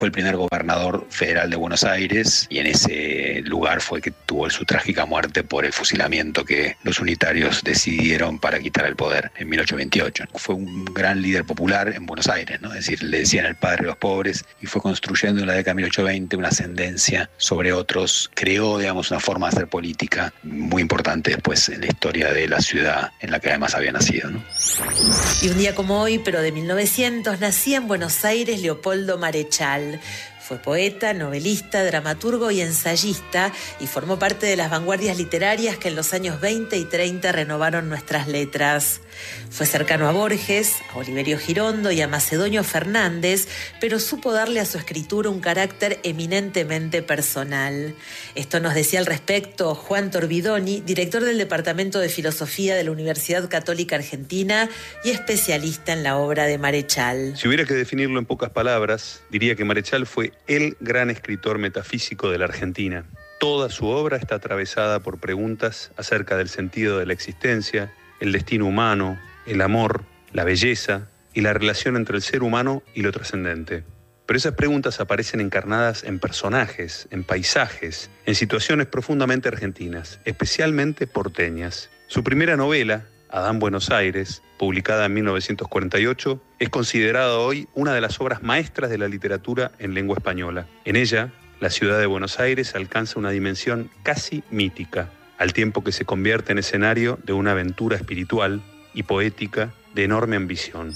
Fue el primer gobernador federal de Buenos Aires y en ese lugar fue que tuvo su trágica muerte por el fusilamiento que los unitarios decidieron para quitar el poder en 1828. Fue un gran líder popular en Buenos Aires, ¿no? Es decir, le decían el padre de los pobres, y fue construyendo en la década de 1820 una ascendencia sobre otros. Creó, digamos, una forma de hacer política muy importante después en la historia de la ciudad en la que además había nacido, ¿no? Y un día como hoy, pero de 1900, nacía en Buenos Aires Leopoldo Marechal. Fue poeta, novelista, dramaturgo y ensayista y formó parte de las vanguardias literarias que en los años 20 y 30 renovaron nuestras letras. Fue cercano a Borges, a Oliverio Girondo y a Macedonio Fernández, pero supo darle a su escritura un carácter eminentemente personal. Esto nos decía al respecto Juan Torbidoni, director del Departamento de Filosofía de la Universidad Católica Argentina y especialista en la obra de Marechal. Si hubiera que definirlo en pocas palabras, diría que Marechal fue el gran escritor metafísico de la Argentina. Toda su obra está atravesada por preguntas acerca del sentido de la existencia, el destino humano, el amor, la belleza y la relación entre el ser humano y lo trascendente. Pero esas preguntas aparecen encarnadas en personajes, en paisajes, en situaciones profundamente argentinas, especialmente porteñas. Su primera novela, Adán Buenos Aires, publicada en 1948, es considerada hoy una de las obras maestras de la literatura en lengua española. En ella, la ciudad de Buenos Aires alcanza una dimensión casi mítica, al tiempo que se convierte en escenario de una aventura espiritual y poética de enorme ambición.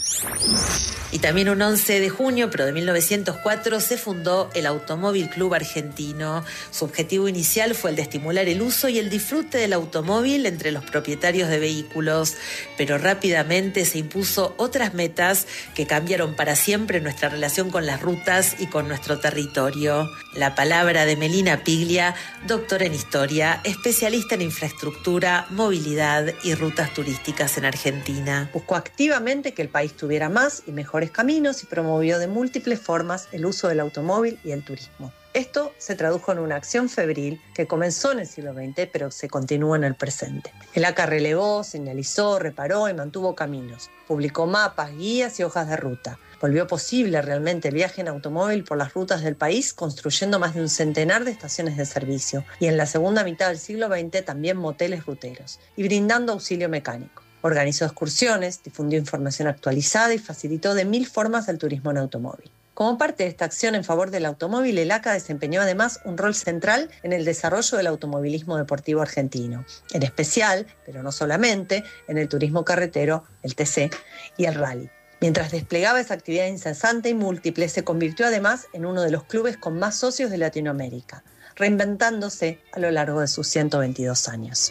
Y también un 11 de junio, pero de 1904, se fundó el Automóvil Club Argentino. Su objetivo inicial fue el de estimular el uso y el disfrute del automóvil entre los propietarios de vehículos, pero rápidamente se impuso otras metas que cambiaron para siempre nuestra relación con las rutas y con nuestro territorio. La palabra de Melina Piglia, doctora en historia, especialista en infraestructura, movilidad y rutas turísticas en Argentina. Buscó activamente que el país tuviera más y mejores caminos y promovió de múltiples formas el uso del automóvil y el turismo. Esto se tradujo en una acción febril que comenzó en el siglo XX, pero se continúa en el presente. El ACA relevó, señalizó, reparó y mantuvo caminos. Publicó mapas, guías y hojas de ruta. Volvió posible realmente el viaje en automóvil por las rutas del país, construyendo más de un centenar de estaciones de servicio. Y en la segunda mitad del siglo XX también moteles ruteros. Y brindando auxilio mecánico. Organizó excursiones, difundió información actualizada y facilitó de 1000 formas el turismo en automóvil. Como parte de esta acción en favor del automóvil, el ACA desempeñó además un rol central en el desarrollo del automovilismo deportivo argentino, en especial, pero no solamente, en el turismo carretero, el TC y el rally. Mientras desplegaba esa actividad incesante y múltiple, se convirtió además en uno de los clubes con más socios de Latinoamérica, reinventándose a lo largo de sus 122 años.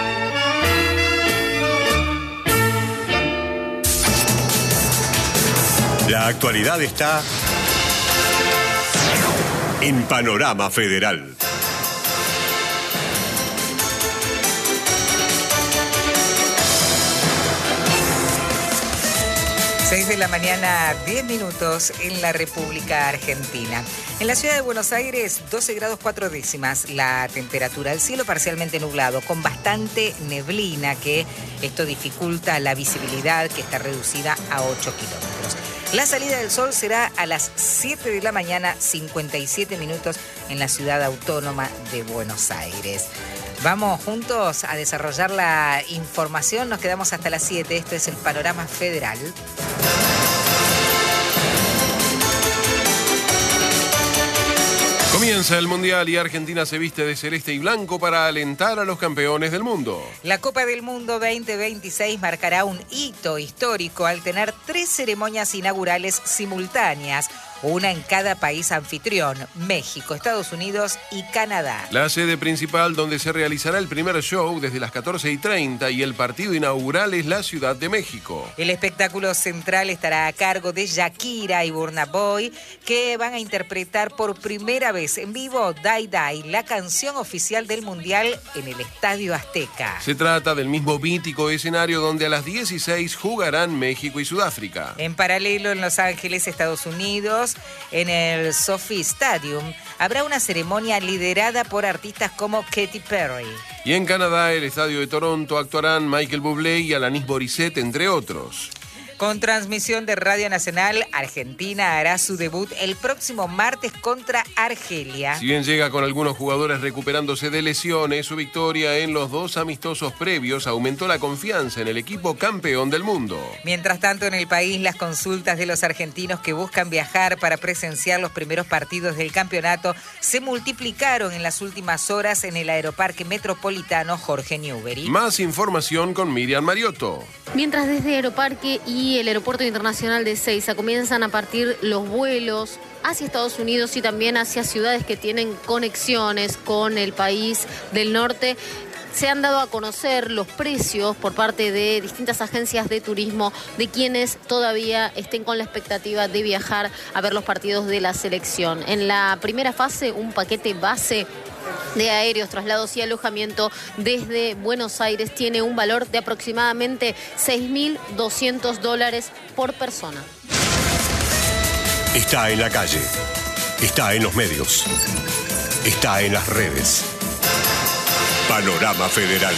La actualidad está en Panorama Federal. Seis de la mañana, 10 minutos en la República Argentina. En la ciudad de Buenos Aires, 12 grados 4 décimas la temperatura. El cielo parcialmente nublado, con bastante neblina, que esto dificulta la visibilidad, que está reducida a 8 kilómetros. La salida del sol será a las 7 de la mañana, 57 minutos en la ciudad autónoma de Buenos Aires. Vamos juntos a desarrollar la información. Nos quedamos hasta las 7. Esto es el Panorama Federal. Comienza el Mundial y Argentina se viste de celeste y blanco para alentar a los campeones del mundo. La Copa del Mundo 2026 marcará un hito histórico al tener 3 ceremonias inaugurales simultáneas, una en cada país anfitrión: México, Estados Unidos y Canadá. La sede principal donde se realizará el primer show desde las 14:30 y el partido inaugural es la Ciudad de México. El espectáculo central estará a cargo de Shakira y Burna Boy, que van a interpretar por primera vez en vivo Die Die, la canción oficial del Mundial, en el Estadio Azteca. Se trata del mismo mítico escenario donde a las 16 jugarán México y Sudáfrica. En paralelo, en Los Ángeles, Estados Unidos, en el SoFi Stadium, habrá una ceremonia liderada por artistas como Katy Perry. Y en Canadá, el estadio de Toronto, actuarán Michael Bublé y Alanis Morissette, entre otros. Con transmisión de Radio Nacional, Argentina hará su debut el próximo martes contra Argelia. Si bien llega con algunos jugadores recuperándose de lesiones, su victoria en los 2 amistosos previos aumentó la confianza en el equipo campeón del mundo. Mientras tanto, en el país, las consultas de los argentinos que buscan viajar para presenciar los primeros partidos del campeonato se multiplicaron en las últimas horas en el Aeroparque Metropolitano Jorge Newbery. Más información con Miriam Mariotto. Mientras desde Aeroparque y el Aeropuerto Internacional de Ezeiza comienzan a partir los vuelos hacia Estados Unidos y también hacia ciudades que tienen conexiones con el país del norte, se han dado a conocer los precios por parte de distintas agencias de turismo de quienes todavía estén con la expectativa de viajar a ver los partidos de la selección. En la primera fase, un paquete base de aéreos, traslados y alojamiento desde Buenos Aires tiene un valor de aproximadamente $6.200 por persona. Está en la calle, está en los medios, está en las redes. Panorama Federal.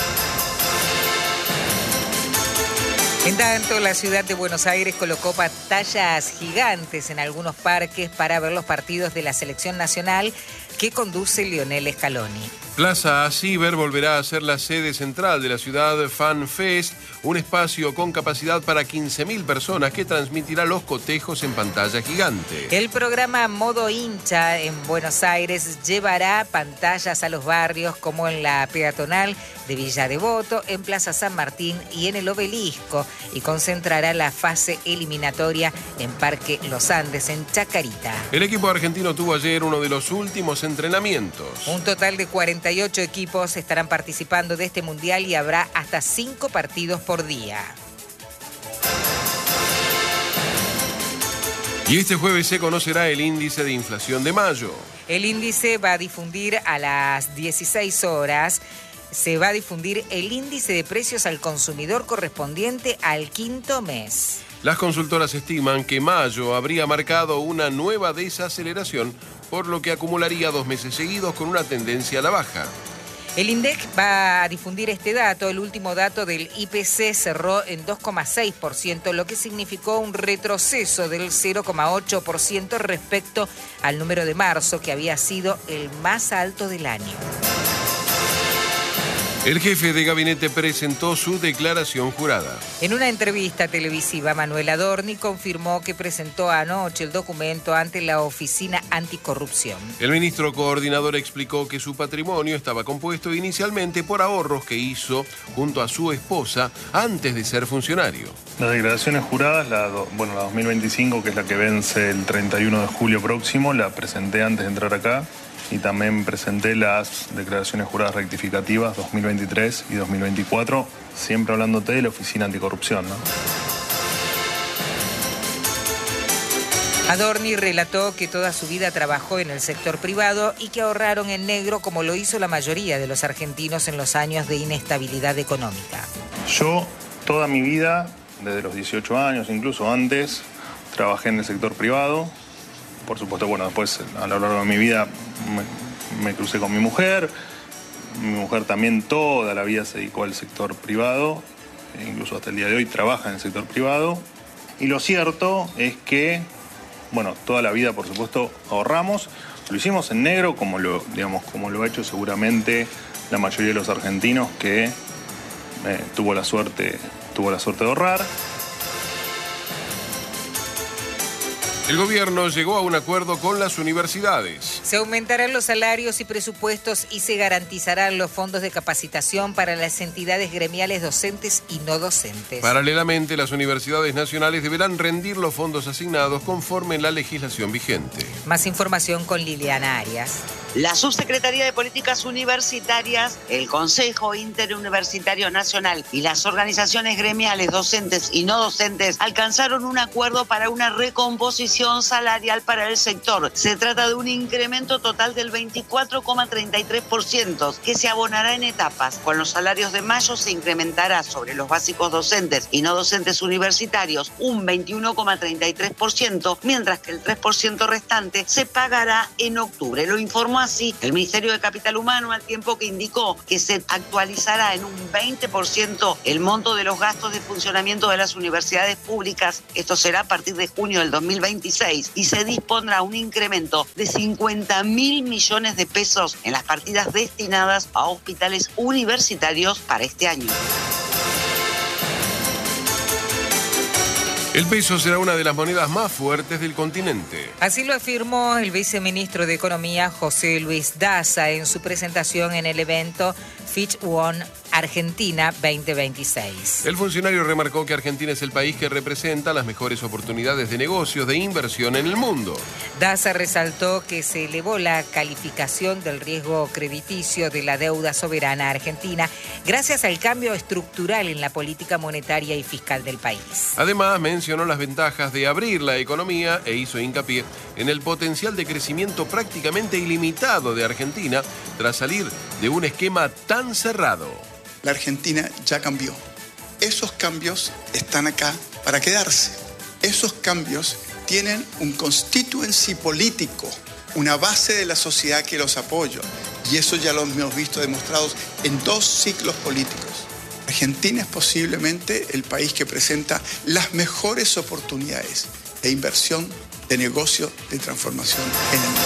En tanto, la ciudad de Buenos Aires colocó pantallas gigantes en algunos parques para ver los partidos de la selección nacional que conduce Lionel Scaloni. Plaza Ciber volverá a ser la sede central de la ciudad Fan Fest, un espacio con capacidad para 15.000 personas que transmitirá los cotejos en pantalla gigante. El programa Modo Hincha en Buenos Aires llevará pantallas a los barrios como en la peatonal de Villa Devoto, en Plaza San Martín y en el Obelisco, y concentrará la fase eliminatoria en Parque Los Andes, en Chacarita. El equipo argentino tuvo ayer uno de los últimos entrenamientos. Un total de 48 equipos estarán participando de este mundial y habrá hasta 5 partidos por día. Y este jueves se conocerá el índice de inflación de mayo. El índice va a difundir a las 16 horas. Se va a difundir el índice de precios al consumidor correspondiente al quinto mes. Las consultoras estiman que mayo habría marcado una nueva desaceleración, por lo que acumularía 2 meses seguidos con una tendencia a la baja. El INDEC va a difundir este dato. El último dato del IPC cerró en 2,6%, lo que significó un retroceso del 0,8% respecto al número de marzo, que había sido el más alto del año. El jefe de gabinete presentó su declaración jurada. En una entrevista televisiva, Manuel Adorni confirmó que presentó anoche el documento ante la Oficina Anticorrupción. El ministro coordinador explicó que su patrimonio estaba compuesto inicialmente por ahorros que hizo junto a su esposa antes de ser funcionario. Las declaraciones juradas, la 2025, que es la que vence el 31 de julio próximo, la presenté antes de entrar acá. Y también presenté las declaraciones juradas rectificativas 2023 y 2024, siempre hablándote de la Oficina Anticorrupción, ¿no? Adorni relató que toda su vida trabajó en el sector privado y que ahorraron en negro como lo hizo la mayoría de los argentinos en los años de inestabilidad económica. Yo toda mi vida, desde los 18 años, incluso antes, trabajé en el sector privado. Por supuesto, bueno, después a lo largo de mi vida me crucé con mi mujer. Mi mujer también toda la vida se dedicó al sector privado, incluso hasta el día de hoy trabaja en el sector privado. Y lo cierto es que, bueno, toda la vida, por supuesto, ahorramos. Lo hicimos en negro, como lo ha hecho seguramente la mayoría de los argentinos que tuvo la suerte de ahorrar. El gobierno llegó a un acuerdo con las universidades. Se aumentarán los salarios y presupuestos y se garantizarán los fondos de capacitación para las entidades gremiales docentes y no docentes. Paralelamente, las universidades nacionales deberán rendir los fondos asignados conforme la legislación vigente. Más información con Liliana Arias. La Subsecretaría de Políticas Universitarias, el Consejo Interuniversitario Nacional y las organizaciones gremiales docentes y no docentes alcanzaron un acuerdo para una recomposición revisión salarial para el sector. Se trata de un incremento total del 24,33% que se abonará en etapas. Con los salarios de mayo se incrementará sobre los básicos docentes y no docentes universitarios un 21,33%, mientras que el 3% restante se pagará en octubre. Lo informó así el Ministerio de Capital Humano, al tiempo que indicó que se actualizará en un 20% el monto de los gastos de funcionamiento de las universidades públicas. Esto será a partir de junio del 2026 y se dispondrá un incremento de 50.000 millones de pesos en las partidas destinadas a hospitales universitarios para este año. El peso será una de las monedas más fuertes del continente. Así lo afirmó el viceministro de Economía, José Luis Daza, en su presentación en el evento Fitch One Argentina 2026. El funcionario remarcó que Argentina es el país que representa las mejores oportunidades de negocios, de inversión en el mundo. Daza resaltó que se elevó la calificación del riesgo crediticio de la deuda soberana argentina gracias al cambio estructural en la política monetaria y fiscal del país. Además, mencionó las ventajas de abrir la economía e hizo hincapié en el potencial de crecimiento prácticamente ilimitado de Argentina tras salir de un esquema tan cerrado. La Argentina ya cambió. Esos cambios están acá para quedarse. Esos cambios tienen un constituency político, una base de la sociedad que los apoya. Y eso ya lo hemos visto demostrados en 2 ciclos políticos. Argentina es posiblemente el país que presenta las mejores oportunidades de inversión, de negocio, de transformación en el mundo.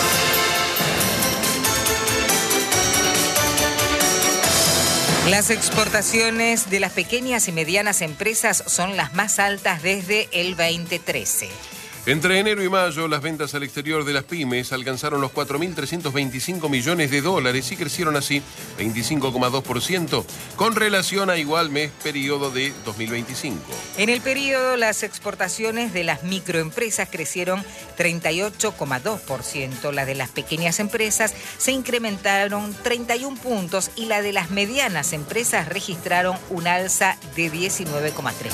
Las exportaciones de las pequeñas y medianas empresas son las más altas desde el 2013. Entre enero y mayo, las ventas al exterior de las pymes alcanzaron los 4.325 millones de dólares y crecieron así 25,2% con relación a igual mes periodo de 2025. En el periodo, las exportaciones de las microempresas crecieron 38,2%, la de las pequeñas empresas se incrementaron 31 puntos y la de las medianas empresas registraron un alza de 19,3%.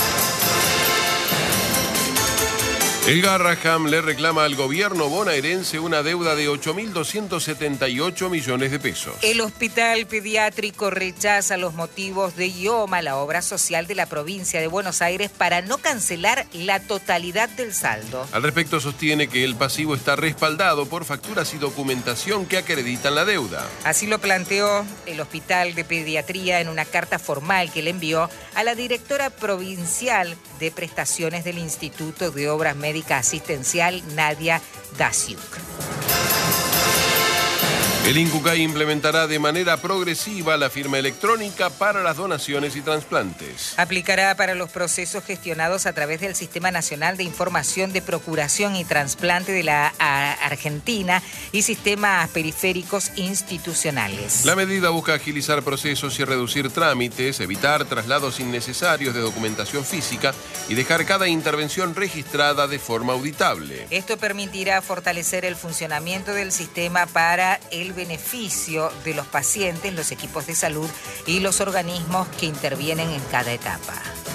El Garraham le reclama al gobierno bonaerense una deuda de 8.278 millones de pesos. El hospital pediátrico rechaza los motivos de IOMA, la obra social de la provincia de Buenos Aires, para no cancelar la totalidad del saldo. Al respecto, sostiene que el pasivo está respaldado por facturas y documentación que acreditan la deuda. Así lo planteó el Hospital de Pediatría en una carta formal que le envió a la directora provincial de prestaciones del Instituto de Obras Médicas Asistencial, Nadia Dasiuk. El INCUCAI implementará de manera progresiva la firma electrónica para las donaciones y trasplantes. Aplicará para los procesos gestionados a través del Sistema Nacional de Información de Procuración y Trasplante de la Argentina y sistemas periféricos institucionales. La medida busca agilizar procesos y reducir trámites, evitar traslados innecesarios de documentación física y dejar cada intervención registrada de forma auditable. Esto permitirá fortalecer el funcionamiento del sistema para el beneficio de los pacientes, los equipos de salud y los organismos que intervienen en cada etapa.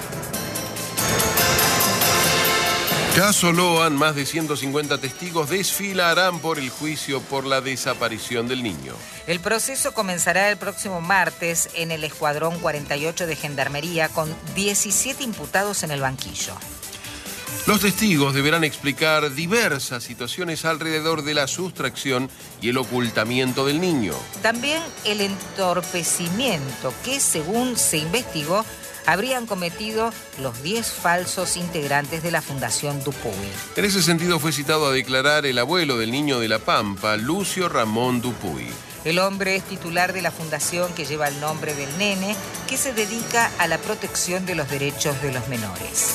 Caso Loan, más de 150 testigos desfilarán por el juicio por la desaparición del niño. El proceso comenzará el próximo martes en el Escuadrón 48 de Gendarmería con 17 imputados en el banquillo. Los testigos deberán explicar diversas situaciones alrededor de la sustracción y el ocultamiento del niño. También el entorpecimiento que, según se investigó, habrían cometido los 10 falsos integrantes de la Fundación Dupuy. En ese sentido fue citado a declarar el abuelo del niño de La Pampa, Lucio Ramón Dupuy. El hombre es titular de la fundación que lleva el nombre del nene, que se dedica a la protección de los derechos de los menores.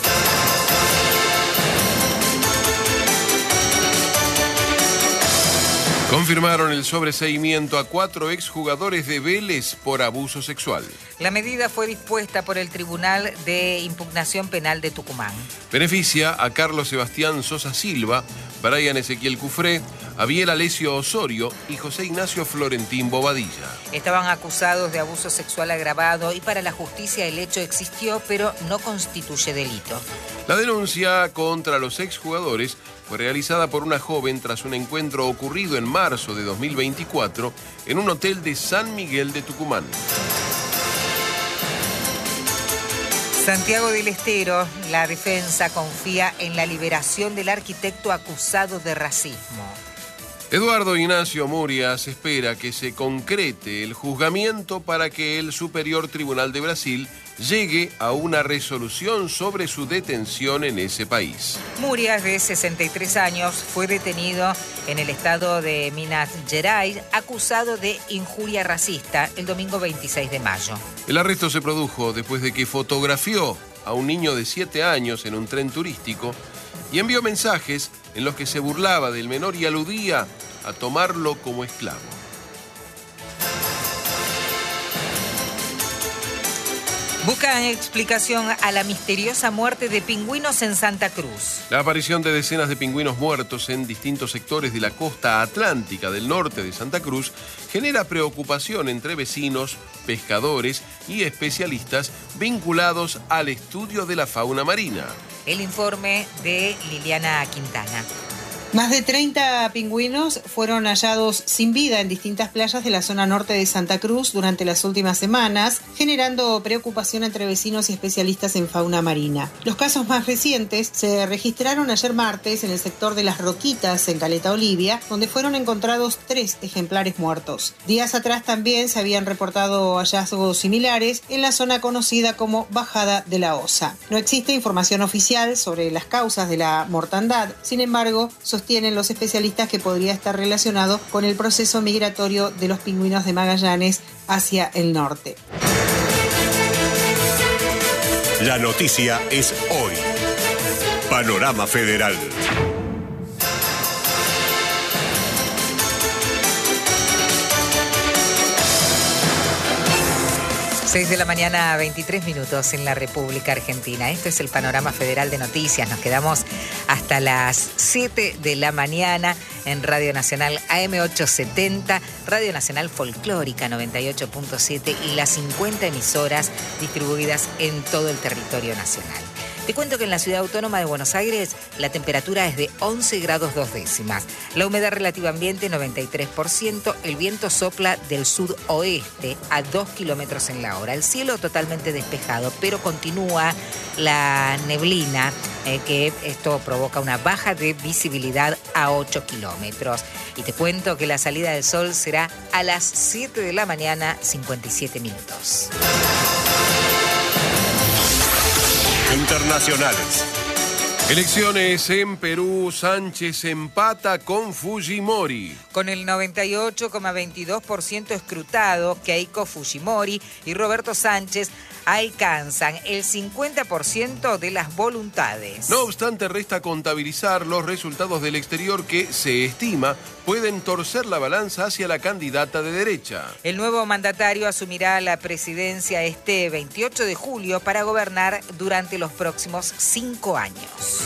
Confirmaron el sobreseimiento a 4 exjugadores de Vélez por abuso sexual. La medida fue dispuesta por el Tribunal de Impugnación Penal de Tucumán. Beneficia a Carlos Sebastián Sosa Silva, Brian Ezequiel Cufré, Abiel Alesio Osorio y José Ignacio Florentín Bobadilla. Estaban acusados de abuso sexual agravado y para la justicia el hecho existió, pero no constituye delito. La denuncia contra los exjugadores fue realizada por una joven tras un encuentro ocurrido en marzo de 2024 en un hotel de San Miguel de Tucumán. Santiago del Estero, la defensa confía en la liberación del arquitecto acusado de racismo. Eduardo Ignacio Murias espera que se concrete el juzgamiento para que el Superior Tribunal de Brasil llegue a una resolución sobre su detención en ese país. Murias, de 63 años, fue detenido en el estado de Minas Gerais, acusado de injuria racista el domingo 26 de mayo. El arresto se produjo después de que fotografió a un niño de 7 años en un tren turístico y envió mensajes en los que se burlaba del menor y aludía a tomarlo como esclavo. Buscan explicación a la misteriosa muerte de pingüinos en Santa Cruz. La aparición de decenas de pingüinos muertos en distintos sectores de la costa atlántica del norte de Santa Cruz genera preocupación entre vecinos, pescadores y especialistas vinculados al estudio de la fauna marina. El informe de Liliana Quintana. Más de 30 pingüinos fueron hallados sin vida en distintas playas de la zona norte de Santa Cruz durante las últimas semanas, generando preocupación entre vecinos y especialistas en fauna marina. Los casos más recientes se registraron ayer martes en el sector de Las Roquitas, en Caleta Olivia, donde fueron encontrados 3 ejemplares muertos. Días atrás también se habían reportado hallazgos similares en la zona conocida como Bajada de la Osa. No existe información oficial sobre las causas de la mortandad, sin embargo, sostienen los especialistas que podría estar relacionado con el proceso migratorio de los pingüinos de Magallanes hacia el norte. La noticia es hoy. Panorama Federal. 6 de la mañana, 23 minutos en la República Argentina. Esto es el Panorama Federal de Noticias. Nos quedamos hasta las 7 de la mañana en Radio Nacional AM870, Radio Nacional Folclórica 98.7 y las 50 emisoras distribuidas en todo el territorio nacional. Te cuento que en la Ciudad Autónoma de Buenos Aires la temperatura es de 11 grados 2 décimas. La humedad relativa ambiente 93%, el viento sopla del sudoeste a 2 kilómetros en la hora. El cielo totalmente despejado, pero continúa la neblina, que esto provoca una baja de visibilidad a 8 kilómetros. Y te cuento que la salida del sol será a las 7 de la mañana, 57 minutos. Internacionales. Elecciones en Perú, Sánchez empata con Fujimori. Con el 98,22% escrutado, Keiko Fujimori y Roberto Sánchez alcanzan el 50% de las voluntades. No obstante, resta contabilizar los resultados del exterior que, se estima, pueden torcer la balanza hacia la candidata de derecha. El nuevo mandatario asumirá la presidencia este 28 de julio para gobernar durante los próximos 5 años.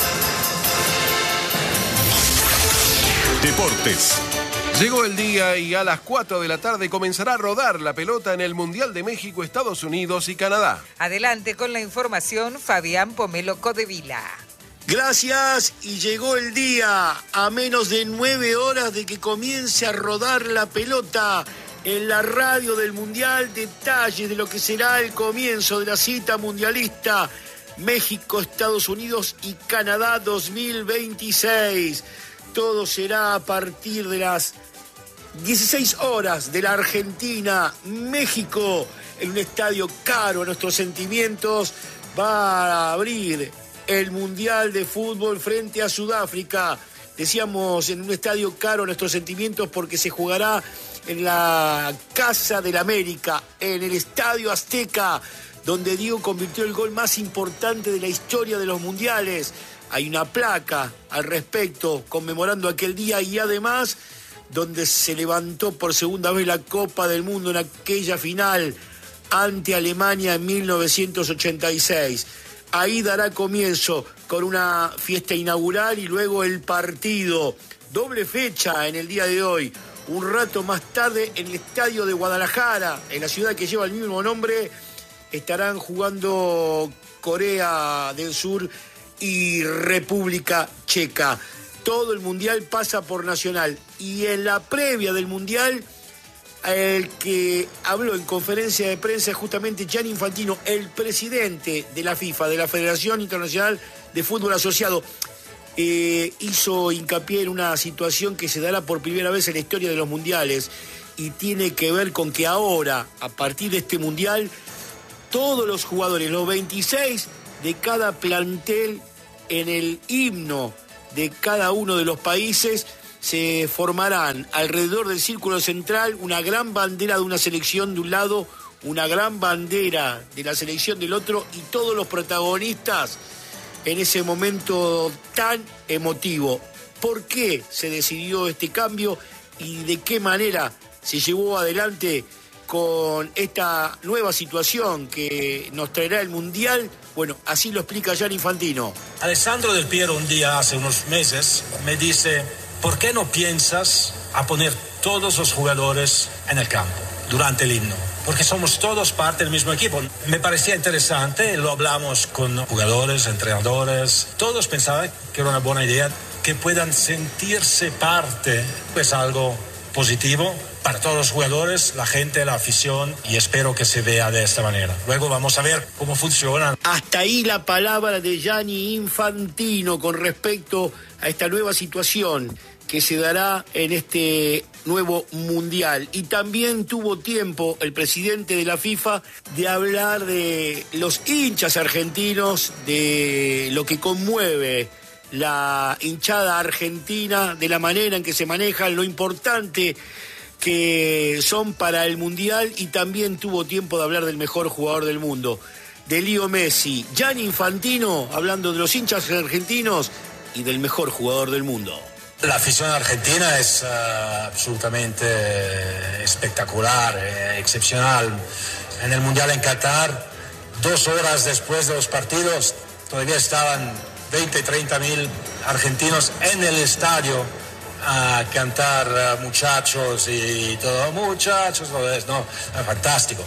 Deportes. Llegó el día y a las 4 de la tarde comenzará a rodar la pelota en el Mundial de México, Estados Unidos y Canadá. Adelante con la información, Fabián Pomelo Codevila. Gracias, y llegó el día, a menos de 9 horas de que comience a rodar la pelota en la radio del Mundial. Detalles de lo que será el comienzo de la cita mundialista México, Estados Unidos y Canadá 2026. Todo será a partir de las 16 horas de la Argentina, México, en un estadio caro a nuestros sentimientos. Va a abrir el Mundial de Fútbol frente a Sudáfrica. Decíamos en un estadio caro a nuestros sentimientos porque se jugará en la Casa del América, en el Estadio Azteca, donde Diego convirtió el gol más importante de la historia de los mundiales. Hay una placa al respecto conmemorando aquel día y además donde se levantó por segunda vez la Copa del Mundo en aquella final ante Alemania en 1986. ahí dará comienzo con una fiesta inaugural y luego el partido. Doble fecha en el día de hoy. Un rato más tarde en el estadio de Guadalajara, en la ciudad que lleva el mismo nombre, estarán jugando Corea del Sur y República Checa. Todo el Mundial pasa por Nacional. Y en la previa del Mundial, el que habló en conferencia de prensa es justamente Gianni Infantino, el presidente de la FIFA, de la Federación Internacional de Fútbol Asociado. Hizo hincapié en una situación que se dará por primera vez en la historia de los mundiales y tiene que ver con que ahora, a partir de este mundial, todos los jugadores, los 26 de cada plantel en el himno de cada uno de los países, se formarán alrededor del círculo central una gran bandera de una selección de un lado, una gran bandera de la selección del otro y todos los protagonistas en ese momento tan emotivo. ¿Por qué se decidió este cambio y de qué manera se llevó adelante con esta nueva situación que nos traerá el Mundial? Bueno, así lo explica Gianni Infantino. Alessandro Del Piero un día, hace unos meses, me dice: ¿por qué no piensas a poner todos los jugadores en el campo durante el himno? Porque somos todos parte del mismo equipo. Me parecía interesante, lo hablamos con jugadores, entrenadores. Todos pensaban que era una buena idea, que puedan sentirse parte. Es algo positivo para todos los jugadores, la gente, la afición, y espero que se vea de esta manera. Luego vamos a ver cómo funciona. Hasta ahí la palabra de Gianni Infantino con respecto a esta nueva situación que se dará en este nuevo Mundial. Y también tuvo tiempo el presidente de la FIFA de hablar de los hinchas argentinos, de lo que conmueve la hinchada argentina, de la manera en que se manejan, lo importante que son para el Mundial, y también tuvo tiempo de hablar del mejor jugador del mundo, de Leo Messi. Gianni Infantino hablando de los hinchas argentinos y del mejor jugador del mundo. La afición argentina es absolutamente espectacular, excepcional. En el Mundial en Qatar, 2 horas después de los partidos, todavía estaban 20-30 mil argentinos en el estadio a cantar muchachos y todo, muchachos, todo eso, ¿no? Fantástico.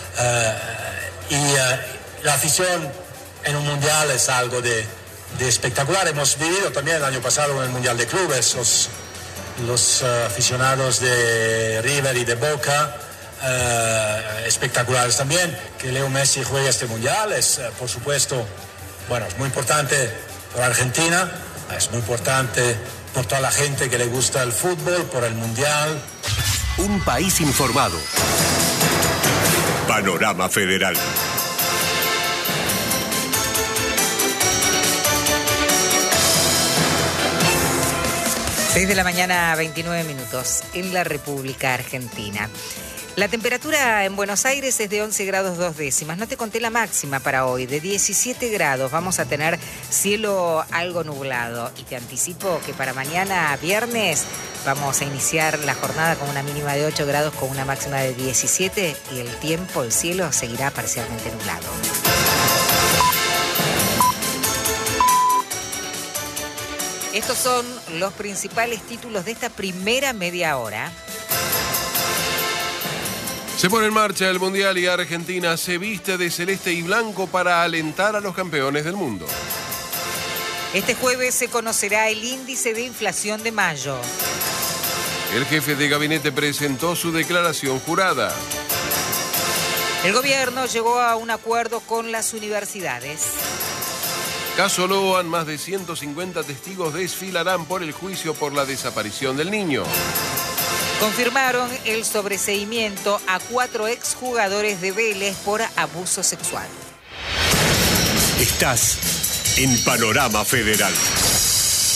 La afición en un Mundial es algo de espectacular. Hemos vivido también el año pasado en el Mundial de Clubes, los aficionados de River y de Boca, espectaculares también. Que Leo Messi juegue este Mundial es, por supuesto, bueno, es muy importante por Argentina, es muy importante por toda la gente que le gusta el fútbol, por el Mundial. Un país informado. Panorama Federal. 6 de la mañana, 29 minutos, en la República Argentina. La temperatura en Buenos Aires es de 11 grados 2 décimas. No te conté la máxima para hoy, de 17 grados. Vamos a tener cielo algo nublado. Y te anticipo que para mañana viernes vamos a iniciar la jornada con una mínima de 8 grados, con una máxima de 17. Y el tiempo, el cielo, seguirá parcialmente nublado. Estos son los principales títulos de esta primera media hora. Se pone en marcha el Mundial y Argentina se viste de celeste y blanco para alentar a los campeones del mundo. Este jueves se conocerá el índice de inflación de mayo. El jefe de gabinete presentó su declaración jurada. El gobierno llegó a un acuerdo con las universidades. Caso Loan, más de 150 testigos desfilarán por el juicio por la desaparición del niño. Confirmaron el sobreseimiento a 4 exjugadores de Vélez por abuso sexual. Estás en Panorama Federal.